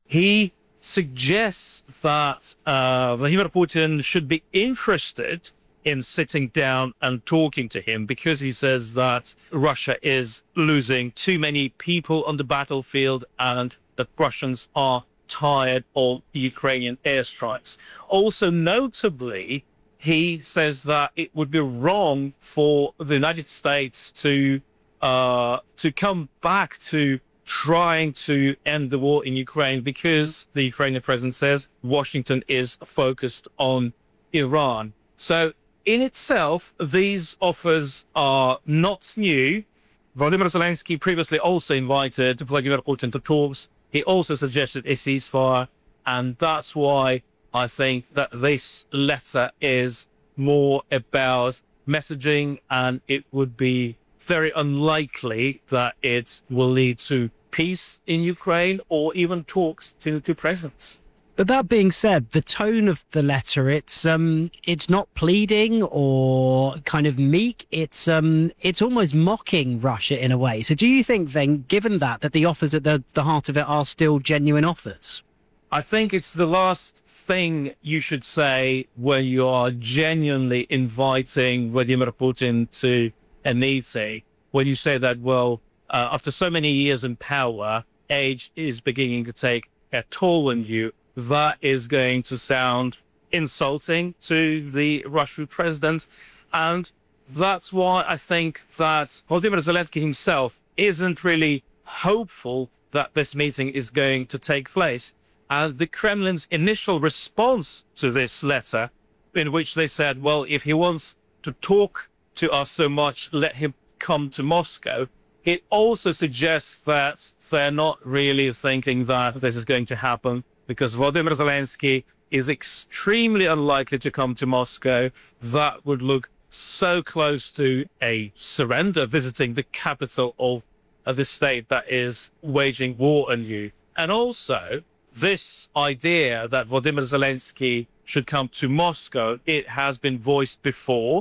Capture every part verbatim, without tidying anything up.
he suggests that uh, Vladimir Putin should be interested in sitting down and talking to him, because he says that Russia is losing too many people on the battlefield and that Russians are tired of Ukrainian airstrikes. Also, notably, he says that it would be wrong for the United States to uh, to come back to trying to end the war in Ukraine, because the Ukrainian president says Washington is focused on Iran. So in itself, these offers are not new. Volodymyr Zelensky previously also invited Vladimir Putin to talks. He also suggested a ceasefire, and that's why I think that this letter is more about messaging, and it would be very unlikely that it will lead to peace in Ukraine or even talks to the two presidents. But that being said, the tone of the letter, it's um, it's not pleading or kind of meek. It's um, it's almost mocking Russia in a way. So do you think then, given that, that the offers at the, the heart of it are still genuine offers? I think it's the last thing you should say when you are genuinely inviting Vladimir Putin to a meeting. When you say that, well, uh, after so many years in power, age is beginning to take a toll on you. That is going to sound insulting to the Russian president. And that's why I think that Volodymyr Zelensky himself isn't really hopeful that this meeting is going to take place. And the Kremlin's initial response to this letter, in which they said, well, if he wants to talk to us so much, let him come to Moscow, it also suggests that they're not really thinking that this is going to happen, because Volodymyr Zelensky is extremely unlikely to come to Moscow. That would look so close to a surrender, visiting the capital of, of the state that is waging war on you. And also, this idea that Volodymyr Zelensky should come to Moscow, it has been voiced before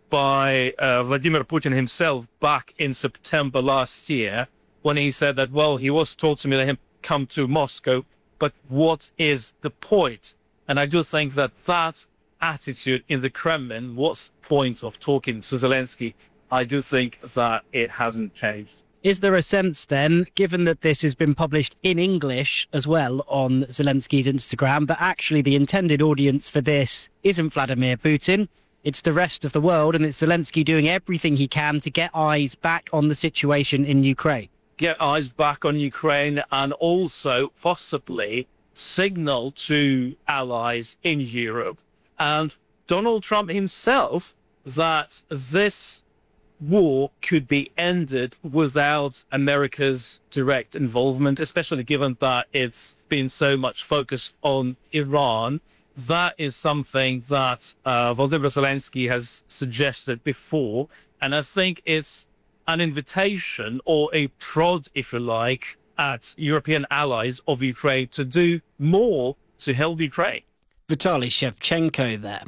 by uh, Vladimir Putin himself back in September last year, when he said that, well, he was told to me let him come to Moscow, but what is the point? And I do think that that attitude in the Kremlin, what's the point of talking to Zelensky? I do think that it hasn't changed. Is there a sense then, given that this has been published in English as well on Zelensky's Instagram, that actually the intended audience for this isn't Vladimir Putin, it's the rest of the world, and it's Zelensky doing everything he can to get eyes back on the situation in Ukraine? Get eyes back on Ukraine, and also possibly signal to allies in Europe and Donald Trump himself that this war could be ended without America's direct involvement, especially given that it's been so much focused on Iran. That is something that uh, Volodymyr Zelensky has suggested before, and I think it's an invitation or a prod, if you like, at European allies of Ukraine to do more to help Ukraine. Vitaly Shevchenko there.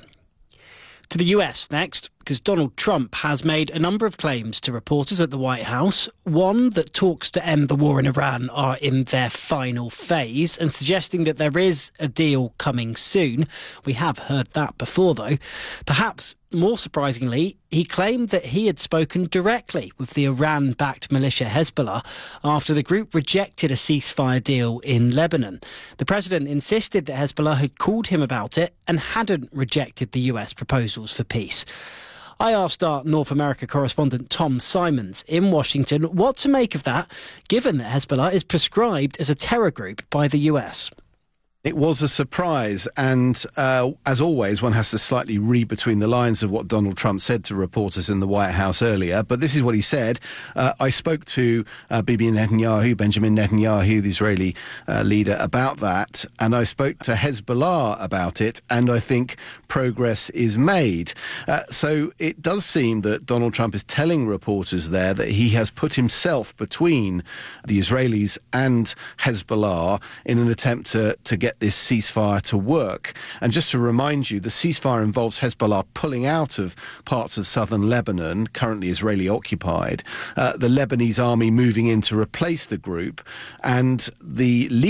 To the U S next, because Donald Trump has made a number of claims to reporters at the White House. One, that talks to end the war in Iran are in their final phase, and suggesting that there is a deal coming soon. We have heard that before, though. Perhaps more surprisingly, he claimed that he had spoken directly with the Iran-backed militia Hezbollah after the group rejected a ceasefire deal in Lebanon. The president insisted that Hezbollah had called him about it and hadn't rejected the U S proposals for peace. I asked our North America correspondent Tom Simons in Washington what to make of that, given that Hezbollah is prescribed as a terror group by the U S. It was a surprise, and uh, as always, one has to slightly read between the lines of what Donald Trump said to reporters in the White House earlier. But this is what he said. Uh, I spoke to uh, Bibi Netanyahu, Benjamin Netanyahu, the Israeli uh, leader, about that, and I spoke to Hezbollah about it, and I think progress is made. Uh, so it does seem that Donald Trump is telling reporters there that he has put himself between the Israelis and Hezbollah in an attempt to, to get this ceasefire to work. And just to remind you, the ceasefire involves Hezbollah pulling out of parts of southern Lebanon, currently Israeli occupied, uh, the Lebanese army moving in to replace the group, and the